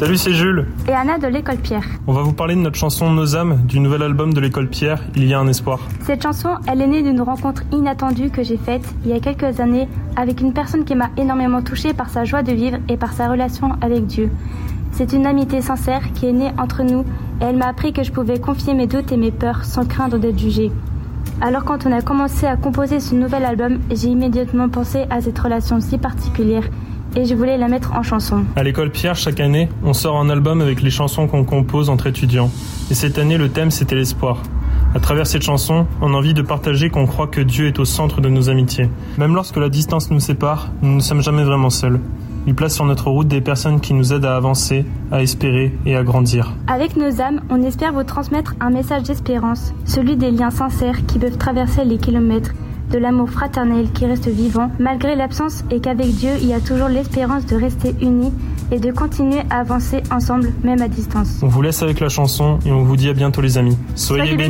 Salut, c'est Jules et Anna de l'école Pierre. On va vous parler de notre chanson Nos âmes, du nouvel album de l'école Pierre, Il y a un espoir. Cette chanson, elle est née d'une rencontre inattendue que j'ai faite il y a quelques années avec une personne qui m'a énormément touchée par sa joie de vivre et par sa relation avec Dieu. C'est une amitié sincère qui est née entre nous et elle m'a appris que je pouvais confier mes doutes et mes peurs sans craindre d'être jugée. Alors quand on a commencé à composer ce nouvel album, j'ai immédiatement pensé à cette relation si particulière et je voulais la mettre en chanson. À l'école Pierre, chaque année, on sort un album avec les chansons qu'on compose entre étudiants. Et cette année, le thème, c'était l'espoir. À travers cette chanson, on a envie de partager qu'on croit que Dieu est au centre de nos amitiés. Même lorsque la distance nous sépare, nous ne sommes jamais vraiment seuls. Il place sur notre route des personnes qui nous aident à avancer, à espérer et à grandir. Avec Nos âmes, on espère vous transmettre un message d'espérance, celui des liens sincères qui peuvent traverser les kilomètres, de l'amour fraternel qui reste vivant malgré l'absence et qu'avec Dieu, il y a toujours l'espérance de rester unis et de continuer à avancer ensemble, même à distance. On vous laisse avec la chanson et on vous dit à bientôt les amis. Soyez bénis.